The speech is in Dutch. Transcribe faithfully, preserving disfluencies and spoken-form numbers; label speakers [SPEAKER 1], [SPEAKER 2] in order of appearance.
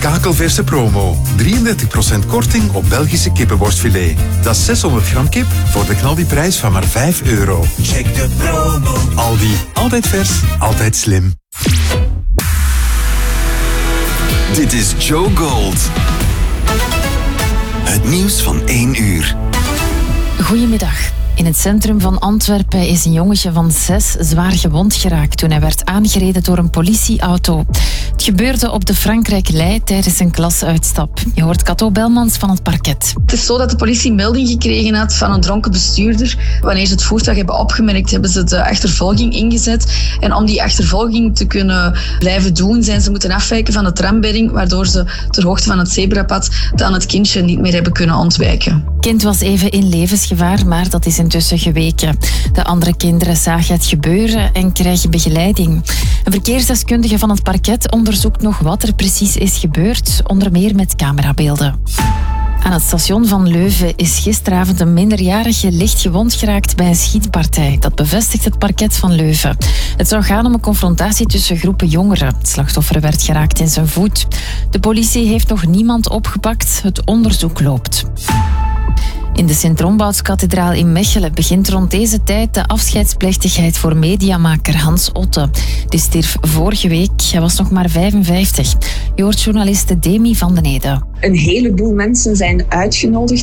[SPEAKER 1] Kakelverse promo. drieëndertig procent korting op Belgische kippenworstfilet. Dat is zeshonderd gram kip voor de knaldiprijs van maar vijf euro.
[SPEAKER 2] Check de promo.
[SPEAKER 1] Aldi. Altijd vers, altijd slim.
[SPEAKER 3] Dit is Joe Gold. Het nieuws van één uur.
[SPEAKER 4] Goedemiddag. In het centrum van Antwerpen is een jongetje van zes zwaar gewond geraakt toen hij werd aangereden door een politieauto. Het gebeurde op de Frankrijk-Lei tijdens een klasuitstap. Je hoort Cato Belmans van het parket.
[SPEAKER 5] Het is zo dat de politie melding gekregen had van een dronken bestuurder. Wanneer ze het voertuig hebben opgemerkt, hebben ze de achtervolging ingezet. En om die achtervolging te kunnen blijven doen, zijn ze moeten afwijken van de trambedding, waardoor ze ter hoogte van het zebrapad dan het kindje niet meer hebben kunnen ontwijken.
[SPEAKER 4] Het kind was even in levensgevaar, maar dat is intussen geweken. De andere kinderen zagen het gebeuren en krijgen begeleiding. Een verkeersdeskundige van het parket onderzoekt nog wat er precies is gebeurd, onder meer met camerabeelden. Aan het station van Leuven is gisteravond een minderjarige licht gewond geraakt bij een schietpartij. Dat bevestigt het parket van Leuven. Het zou gaan om een confrontatie tussen groepen jongeren. Het slachtoffer werd geraakt in zijn voet. De politie heeft nog niemand opgepakt. Het onderzoek loopt. In de Sint-Rombouts-kathedraal in Mechelen begint rond deze tijd de afscheidsplechtigheid voor mediamaker Hans Otte. Die stierf vorige week, hij was nog maar vijfenvijftig. Je hoort journaliste Demi van den Ede.
[SPEAKER 6] Een heleboel mensen zijn uitgenodigd